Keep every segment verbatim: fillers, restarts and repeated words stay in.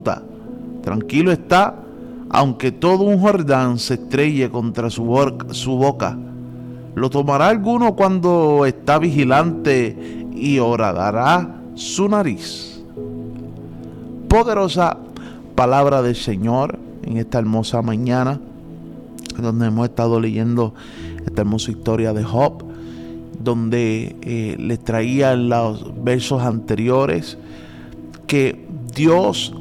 Tranquilo está, aunque todo un Jordán se estrelle contra su, bo- su boca. Lo tomará alguno cuando está vigilante y horadará su nariz. Poderosa palabra del Señor en esta hermosa mañana, donde hemos estado leyendo esta hermosa historia de Job, donde eh, les traía en los versos anteriores que Dios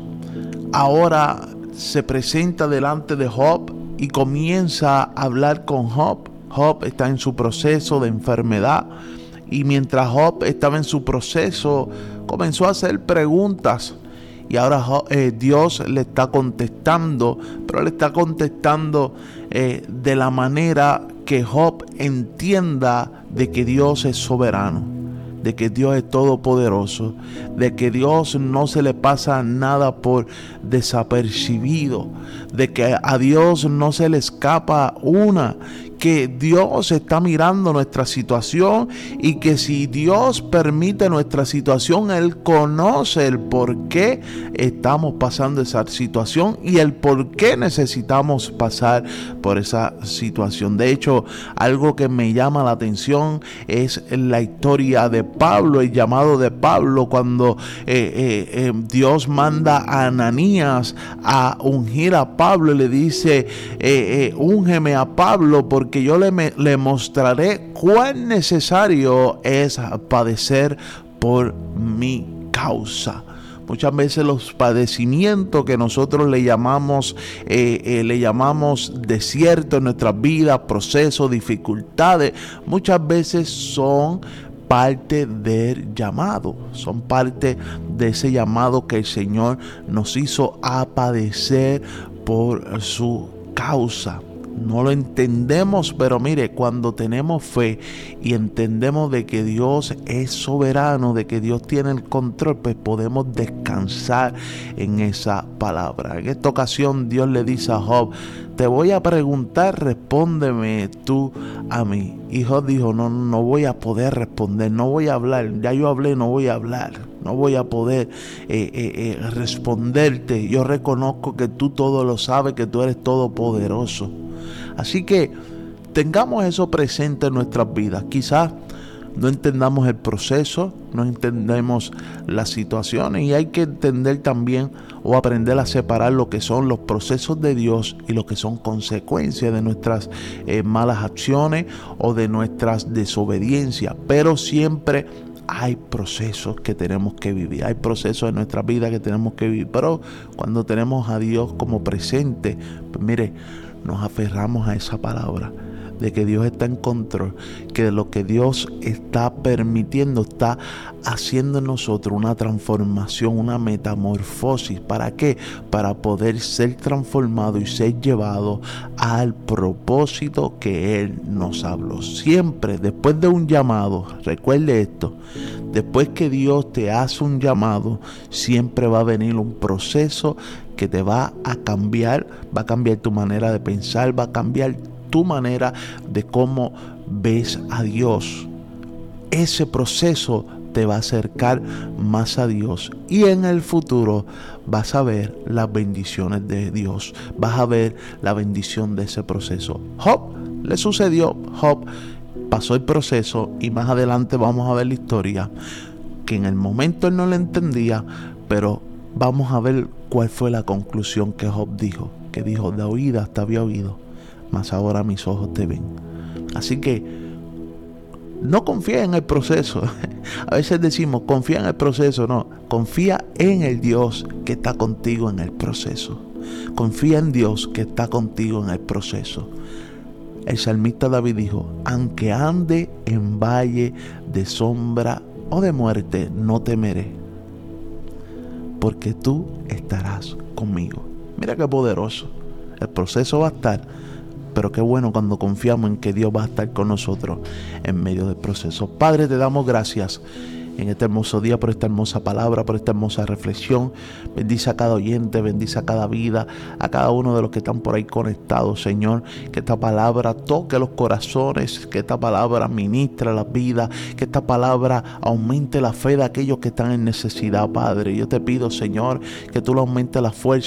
ahora se presenta delante de Job y comienza a hablar con Job. Job está en su proceso de enfermedad y mientras Job estaba en su proceso comenzó a hacer preguntas y ahora Job, eh, Dios le está contestando, pero le está contestando eh, de la manera que Job entienda de que Dios es soberano, de que Dios es todopoderoso, de que Dios no se le pasa nada por desapercibido, de que a Dios no se le escapa una, que Dios está mirando nuestra situación y que si Dios permite nuestra situación, Él conoce el por qué estamos pasando esa situación y el por qué necesitamos pasar por esa situación. De hecho, algo que me llama la atención es la historia de Pablo, el llamado de Pablo cuando eh, eh, eh, Dios manda a Ananías a ungir a Pablo y le dice, eh, eh, úngeme a Pablo porque que yo le, me, le mostraré cuán necesario es padecer por mi causa. Muchas veces los padecimientos que nosotros le llamamos, eh, eh, le llamamos desierto en nuestras vidas, procesos, dificultades, muchas veces son parte del llamado, son parte de ese llamado que el Señor nos hizo a padecer por su causa. No lo entendemos, pero mire, cuando tenemos fe y entendemos de que Dios es soberano, de que Dios tiene el control, pues podemos descansar en esa palabra. En esta ocasión Dios le dice a Job, te voy a preguntar, respóndeme tú a mí. Y Job dijo, no, no voy a poder responder, no voy a hablar, ya yo hablé, no voy a hablar. No voy a poder eh, eh, eh, responderte. Yo reconozco que tú todo lo sabes, que tú eres todopoderoso. Así que tengamos eso presente en nuestras vidas. Quizás no entendamos el proceso, no entendemos las situaciones y hay que entender también o aprender a separar lo que son los procesos de Dios y lo que son consecuencias de nuestras eh, malas acciones o de nuestras desobediencias. Pero siempre hay procesos que tenemos que vivir, hay procesos en nuestra vida que tenemos que vivir, pero cuando tenemos a Dios como presente, pues mire, nos aferramos a esa palabra de que Dios está en control, que lo que Dios está permitiendo está haciendo en nosotros una transformación, una metamorfosis. ¿Para qué? Para poder ser transformado y ser llevado al propósito que Él nos habló. Siempre después de un llamado, recuerde esto, después que Dios te hace un llamado, siempre va a venir un proceso que te va a cambiar, va a cambiar tu manera de pensar, va a cambiar tu manera de cómo ves a Dios. Ese proceso te va a acercar más a Dios y en el futuro vas a ver las bendiciones de Dios, vas a ver la bendición de ese proceso. Job le sucedió, Job pasó el proceso y más adelante vamos a ver la historia que en el momento él no le entendía, pero vamos a ver cuál fue la conclusión que Job dijo, que dijo, de oídas te había oído, mas ahora mis ojos te ven. Así que no confía en el proceso. A veces decimos, confía en el proceso. No, confía en el Dios que está contigo en el proceso. Confía en Dios que está contigo en el proceso. El salmista David dijo, aunque ande en valle de sombra o de muerte, no temeré, porque tú estarás conmigo. Mira qué poderoso. El proceso va a estar, pero qué bueno cuando confiamos en que Dios va a estar con nosotros en medio del proceso. Padre, te damos gracias en este hermoso día, por esta hermosa palabra, por esta hermosa reflexión. Bendice a cada oyente, bendice a cada vida, a cada uno de los que están por ahí conectados, Señor. Que esta palabra toque los corazones, que esta palabra ministre las vidas, que esta palabra aumente la fe de aquellos que están en necesidad, Padre. Yo te pido, Señor, que tú le aumentes la fuerza